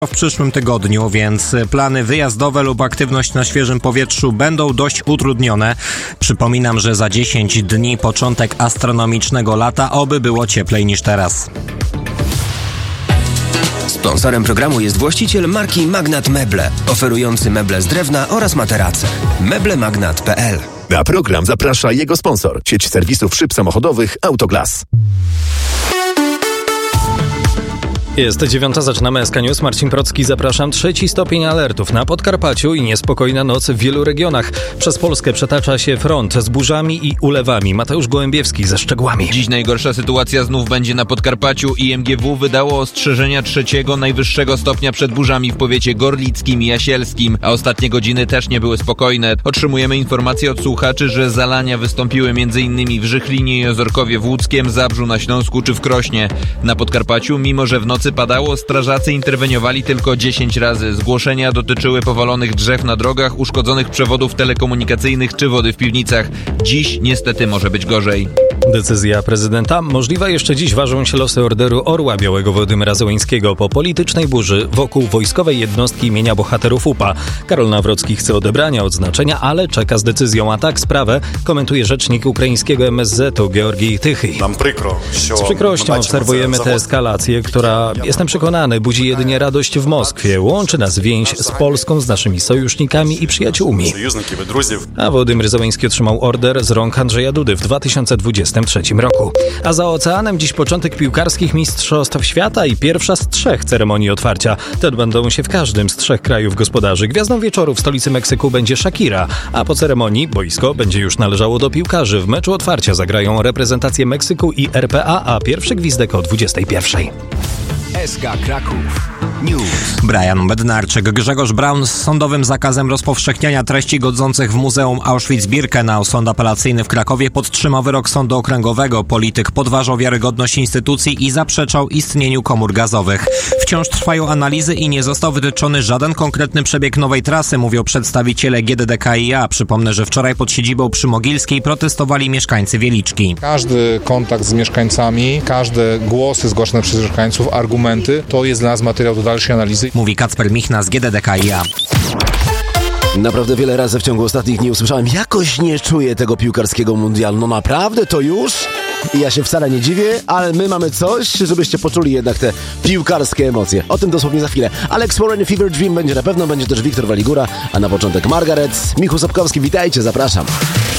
w przyszłym tygodniu, więc plany wyjazdowe lub aktywność na świeżym powietrzu będą dość utrudnione. Przypominam, że za 10 dni początek astronomicznego lata, oby było cieplej niż teraz. Sponsorem programu jest właściciel marki Magnat Meble, oferujący meble z drewna oraz materace. meblemagnat.pl. Na program zaprasza jego sponsor, sieć serwisów szyb samochodowych Autoglas. Jest 9:00, zaczynamy SK News. Marcin Procki, zapraszam. 3 stopień alertów na Podkarpaciu i niespokojna noc w wielu regionach. Przez Polskę przetacza się front z burzami i ulewami. Mateusz Gołębiewski ze szczegółami. Dziś najgorsza sytuacja znów będzie na Podkarpaciu. IMGW wydało ostrzeżenia 3. najwyższego stopnia przed burzami w powiecie gorlickim i jasielskim, a ostatnie godziny też nie były spokojne. Otrzymujemy informacje od słuchaczy, że zalania wystąpiły m.in. w Żychlinie i Ozorkowie w Łódzkiem, Zabrzu na Śląsku czy w Krośnie. Na Podkarpaciu, mimo że w nocy padało, strażacy interweniowali tylko 10 razy. Zgłoszenia dotyczyły powalonych drzew na drogach, uszkodzonych przewodów telekomunikacyjnych czy wody w piwnicach. Dziś niestety może być gorzej. Decyzja prezydenta. Możliwe jeszcze dziś ważą się losy Orderu Orła Białego Władimira Zełańskiego po politycznej burzy wokół wojskowej jednostki imienia bohaterów UPA. Karol Nawrocki chce odebrania odznaczenia, ale czeka z decyzją. A tak sprawę komentuje rzecznik ukraińskiego MSZ-u Georgij Tychy. Z przykrością obserwujemy tę eskalację, która, jestem przekonany, budzi jedynie radość w Moskwie. Łączy nas więź z Polską, z naszymi sojusznikami i przyjaciółmi. A Władimir Zełański otrzymał order z rąk Andrzeja Dudy w 2023 roku. A za oceanem dziś początek piłkarskich mistrzostw świata i pierwsza z 3 ceremonii otwarcia. Te odbędą się w każdym z 3 krajów gospodarzy. Gwiazdą wieczoru w stolicy Meksyku będzie Shakira, a po ceremonii boisko będzie już należało do piłkarzy. W meczu otwarcia zagrają reprezentacje Meksyku i RPA, a pierwszy gwizdek o 21:00. SK Kraków News. Brian Bednarczyk. Grzegorz Braun z sądowym zakazem rozpowszechniania treści godzących w Muzeum Auschwitz-Birkenau. Sąd apelacyjny w Krakowie podtrzymał wyrok sądu okręgowego. Polityk podważał wiarygodność instytucji i zaprzeczał istnieniu komór gazowych. Wciąż trwają analizy i nie został wytyczony żaden konkretny przebieg nowej trasy, mówią przedstawiciele GDDKiA. Przypomnę, że wczoraj pod siedzibą przy Mogilskiej protestowali mieszkańcy Wieliczki. Każdy kontakt z mieszkańcami, każde głosy zgłaszane przez mieszkańców, argumenty, to jest dla nas materiał do dalszej analizy. Mówi Kacper Michna z GDDKiA. Naprawdę wiele razy w ciągu ostatnich dni usłyszałem, jakoś nie czuję tego piłkarskiego mundialu. No naprawdę, to już? I ja się wcale nie dziwię, ale my mamy coś, żebyście poczuli jednak te piłkarskie emocje. O tym dosłownie za chwilę. Alex Warren, Fever Dream będzie na pewno, będzie też Wiktor Waligura, a na początek Margaret, Michał Sapkowski, witajcie, zapraszam.